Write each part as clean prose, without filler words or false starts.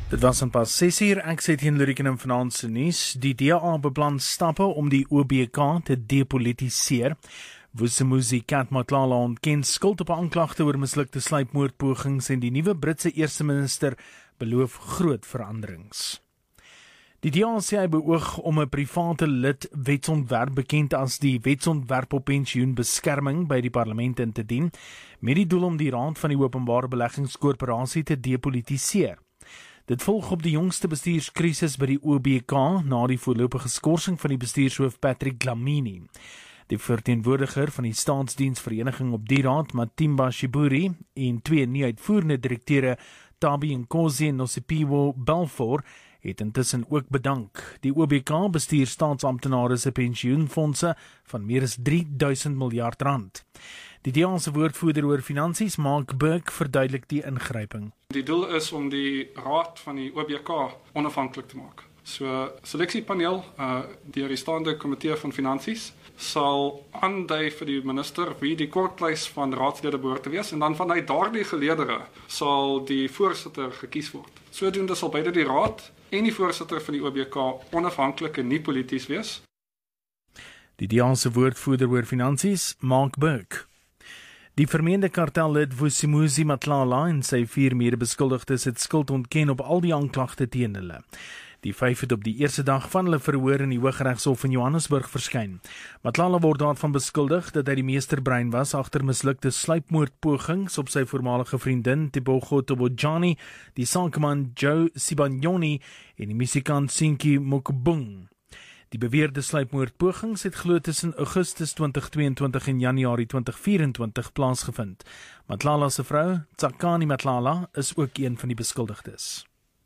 Dit was aan pas 6 uur, ek sê teen Luriken en vanaand se nuus. Die DA beplan stappe om die OBK te depolitiseer. Vusimuzi Matlala ontken skuld op aanklagte oor mislukte sluipmoordpogings en die nuwe Britse eerste minister beloof groot veranderings. Die DA sê hy beoog om 'n private lid wetsontwerp bekend as die Wetsontwerp op Pensioenbeskerming by die parlement in te dien, met die doel om die Raad van die Openbare Beleggingskorporasie te depolitiseer. Dit volg op die jongste bestuurskrisis by die OBK na die voorlopige skorsing van die bestuurshoof Patrick Dlamini. Die verteenwoordiger van die Staatsdiensvereniging op die raad, Matimba Shiburi, en twee nie-uitvoerende direkteure, Tabi Nkosi en Nosipiwo Balfour, het intussen ook bedank. Die OBK bestuur staatsamptenare se pensioenfondse van meer as 3000 miljard rand. Die DA se woordvoerder oor finansies, Mark Burke, verduidelik die ingryping. Die doel is om die raad van die OBK onafhanklik te maak. So seleksiepaneel, deur die staande komitee van finansies, sal aandui vir die minister wie die kortlys van raadslede behoort te wees en dan vanuit daardie geleedere sal die voorsitter gekies word. Sodoende sal beide die raad en die voorsitter van die OBK onafhanklik en nie polities wees. Die DA se woordvoerder oor finansies, Mark Burke. Die vermeende kartellid Vusimuzi Matlala en sy 4 mede-beskuldigdes het skuld ontken op al die aanklagte teen hulle. Die 5 het op die eerste dag van hulle verhoor in die Hooggeregshof in Johannesburg verskyn. Matlala word daarvan beskuldig dat hy die meesterbrein was agter mislukte sluipmoordpogings op sy voormalige vriendin Tebogo Tobojani, die sakeman Joe Sibanyoni en die musikant Sinki Mokubung. Die beweerde sluipmoordpogings het glo tussen Augustus 2022 en Januarie 2024 plaasgevind. Matlala se vrou, Tsakani Matlala, is ook een van die beskuldigdes.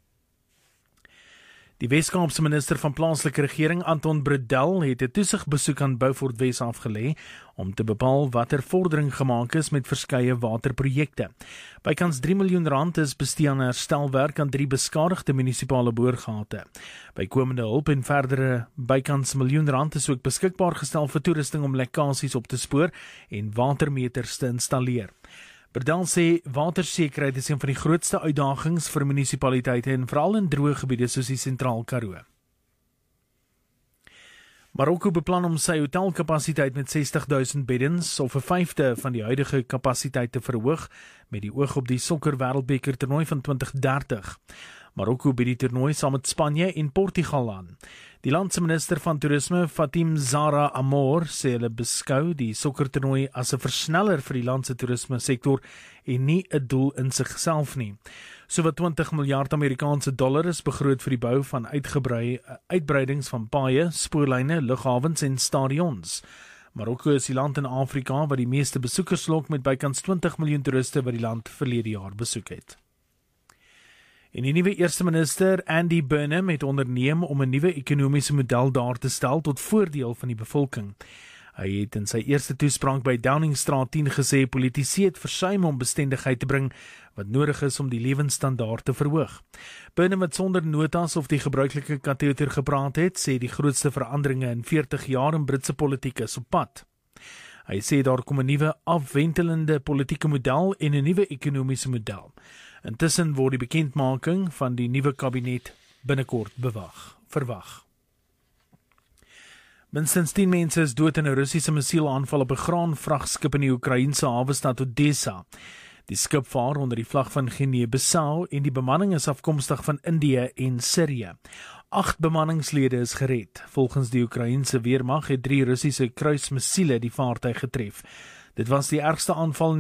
Die Weskaapse minister van plaaslike regering, Anton Bredel, het 'n toesigbesoek aan Beaufort Wes afgelê om te bepaal watter vordering gemaak is met verskeie waterprojekte. Bykans 3 miljoen rand is bestee aan herstelwerk aan 3 beskadigde munisipale boorgate. Bykomende hulp en verdere bykans 1 miljoen rand is ook beskikbaar gestel vir toerusting om lekkasies op te spoor en watermeters te installeer. Bredel sê watersekerheid is een van die grootste uitdagings vir munisipaliteite en veral in droë gebiede soos die Sentraal Karoo. Marokko beplan om sy hotelkapasiteit met 60,000 beddens of 1/5 van die huidige kapasiteit te verhoog met die oog op die sokker wêreldbeker toernooi van 2030. Marokko bied die toernooi saam met Spanje en Portugal aan. Die land se minister van toerisme, Fatim Zahra Amor, sê hulle beskou die sokkertoernooi as 'n versneller vir die land se toerisme sektor en nie 'n doel in sigself nie. Sowat 20 miljard Amerikaanse dollar is begroot vir die bou van uitbreidings van paaie, spoorlyne, lughawens en stadions. Marokko is die land in Afrika wat die meeste besoekers lok met bykans 20 miljoen toeriste wat die land verlede jaar besoek het. En die nuwe eerste minister, Andy Burnham, het onderneem om 'n nuwe ekonomiese model daar te stel tot voordeel van die bevolking. Hy het in sy eerste toespraak by Downingstraat 10 gesê politici het versuim om bestendigheid te bring wat nodig is om die lewensstandaard te verhoog. Burnham het sonder notas of die gebruikelike kateter gepraat het, sê die grootste veranderinge in 40 jaar in Britse politiek is op pad. Hy sê daar kom 'n nuwe afwentelende politieke model en 'n nuwe ekonomiese model. Intussen word die bekendmaking van die nuwe kabinet binnekort verwag. Minstens 10 mense is dood in 'n Russiese missielaanval op 'n graanvragskip in die Oekraïense hawestad Odessa. Die skip vaar onder die vlag van Guinea-Bissau en die bemanning is afkomstig van Indië en Sirië. 8 bemanningslede is gered. Volgens die Oekraïense weermag het 3 Russiese kruismissiele die vaartuig getref. Dit was die ergste aanval